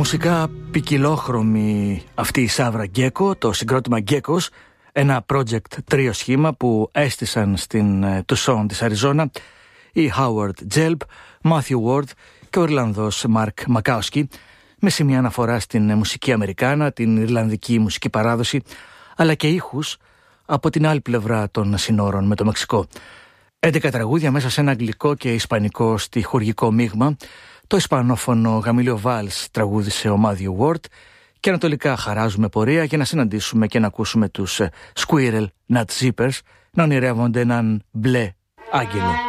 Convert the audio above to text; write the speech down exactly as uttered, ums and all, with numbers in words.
Μουσικά ποικιλόχρωμη αυτή η Σάβρα Γκέκο, το συγκρότημα Γκέκος, ένα project τρίο σχήμα που έστησαν στην Τουσόν της Αριζόνα οι Howard Gelb, Matthew Ward και ο Ιρλανδός Mark Makowski, με σημεία αναφορά στην μουσική Αμερικάνα, την Ιρλανδική μουσική παράδοση, αλλά και ήχους από την άλλη πλευρά των συνόρων με το Μεξικό. έντεκα τραγούδια μέσα σε ένα αγγλικό και ισπανικό στιχουργικό μείγμα. Το ισπανόφωνο γαμήλιο Βάλς τραγούδισε ο Matthew Ward και ανατολικά χαράζουμε πορεία για να συναντήσουμε και να ακούσουμε τους Squirrel Nut Zippers να ονειρεύονται έναν μπλε άγγελο.